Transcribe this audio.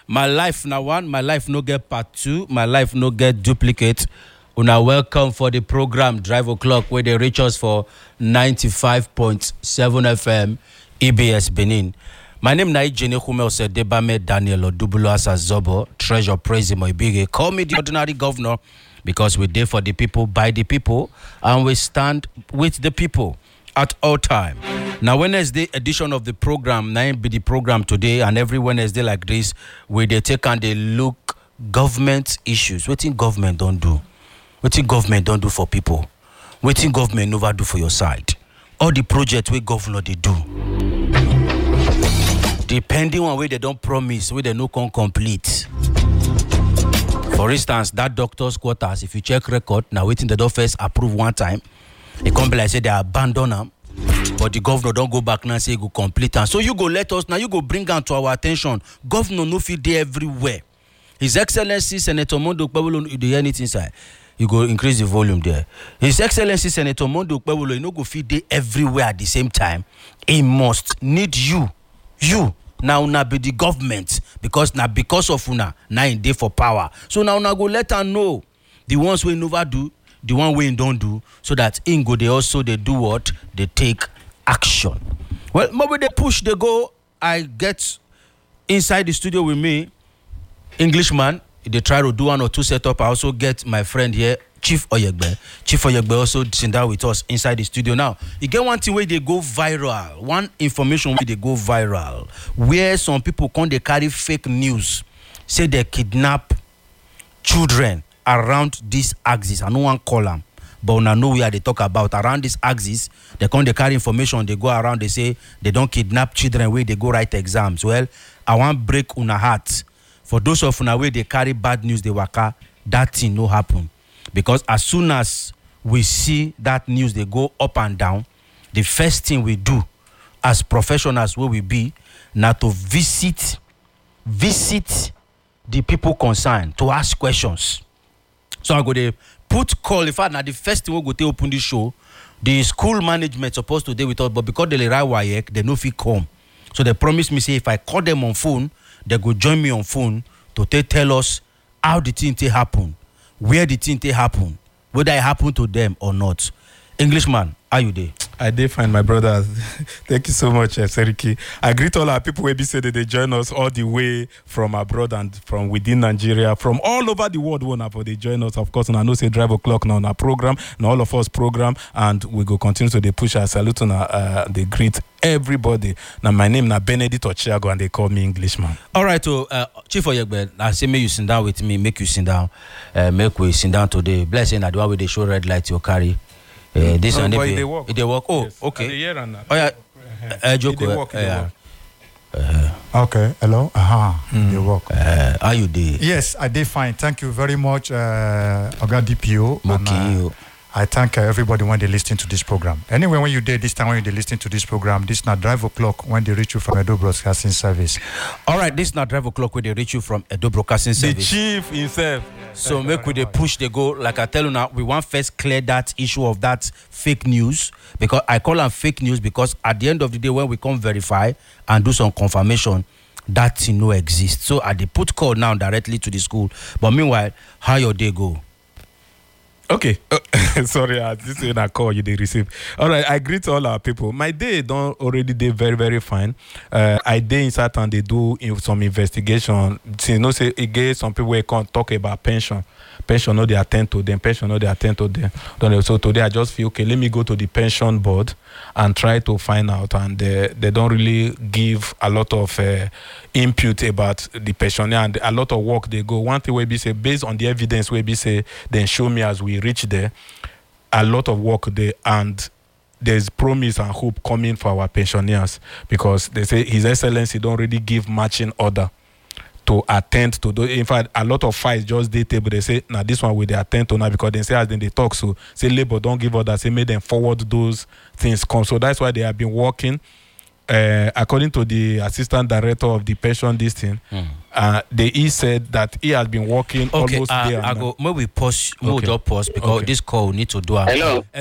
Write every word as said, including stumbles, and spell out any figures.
My life now one, my life no get part two, my life no get duplicate. Una welcome for the program Drive O'Clock where they reach us for ninety-five point seven F M E B S Benin. My name is Jenny Humel Debame Daniel Odubulo Asazobo, Treasure Praise Moibige. Call me the ordinary governor because we're there for the people, by the people, and we stand with the people at all time. Now, Wednesday edition of the program, now be the program today, and every Wednesday like this, where they take and they look government issues. What in government don't do? What in government don't do for people? What in government never do for your side? All the projects where governor they do. Depending on where they don't promise, where they no can complete. For instance, that doctor's quarters, if you check record, now waiting the door first approve one time, it come be like say they abandon them, but the governor don't go back now and say go complete them. So you go let us now, you go bring them to our attention. Governor no fit there everywhere. His Excellency Senator Mondo Kpebolo, you do hear anything inside? You go increase the volume there. His Excellency Senator Mondo Kpebolo, you no go fit there everywhere at the same time. He must need you. You now una be the government because now because of una now in day for power. So now una go let her know the ones we never do, the one we don't do, so that in go they also they do what they take action. Well, maybe they push they go. I get inside the studio with me, Englishman. They try to do one or two setup. I also get my friend here, Chief Oyegbe. Chief Oyegbe also sitting down with us inside the studio. Now, you get one thing where they go viral. One information where they go viral. Where some people come, they carry fake news. Say they kidnap children around this axis. I no one call them. But I know where they talk about. Around this axis, they come, they carry information. They go around, they say they don't kidnap children where they go write exams. Well, I want break una heart. For those of una where they carry bad news, they waka, that thing no happen. Because as soon as we see that news, they go up and down, the first thing we do as professionals where we be, now to visit, visit the people concerned, to ask questions. So I go to put call, in fact, now the first thing we go to open the show, the school management supposed to deal with us, but because they write W A E C, they no fit come. So they promise me, say, if I call them on phone, they go join me on phone to tell us how the thing they happen, where the thing they happen, whether it happened to them or not. Englishman, how you there? I did find my brother. Thank you so much, uh, Seriki. I greet all our people who say that they join us all the way from abroad and from within Nigeria, from all over the world. One for they join us, of course. And I know say Drive O'Clock now on our program, and all of us program, and we go continue to they push our salute and uh, they greet everybody. Now my name is Benedict Ochiago, and they call me Englishman. All right, so uh, Chief Oyegbe, I say make you sit down with me, make you sit down, uh, make we sit down today. Blessing that the one where they show red light you carry. Uh, this oh, and they work. They work. Oh, yes. okay. And oh yeah. Uh, Joko. They work, Uh, they yeah. work. Uh, okay. Hello. Aha. Uh-huh. Mm. They work. Uh, how you did? Yes, I did fine. Thank you very much, uh, Oga D P O. And, uh, I thank uh, everybody when they listen to this program. Anyway, when you did this time when they listen to this program, this now Drive O'Clock when they reach you from Edo Broadcasting Service. All right, this now Drive O'Clock when they reach you from Edo Broadcasting Service. The chief himself. So make with the push they go, like I tell you now, we want first clear that issue of that fake news, because I call them fake news because at the end of the day when we come verify and do some confirmation, that thing no exist. So I they put call now directly to the school. But meanwhile, how your day go? Okay, uh, sorry, uh, this is a call you did receive. All right, I greet all our people. My day don't already did very very fine. Uh, I did inside and they do in some investigation. You know, say again, some people can't talk about pension. Pension, no, they attend to them. Pension, no, they attend to them. So today I just feel okay. Let me go to the pension board and try to find out. And they, they don't really give a lot of uh, input about the pensioner and a lot of work they go. One thing we be say based on the evidence we be say then show me as we reach there. A lot of work there and there's promise and hope coming for our pensioners because they say His Excellency don't really give matching order to attend to those. In fact, a lot of fights just they table. They say, now this one will they attend to now because they say as then they talk. So say Labour don't give orders. Say make them forward those things come. So that's why they have been working. Uh, according to the assistant director of the pension, this thing, mm. uh, they he said that he has been working okay, almost uh, there. I go. Maybe we pause. Maybe Okay. we just pause because Okay. this call we need to do. A, Hello.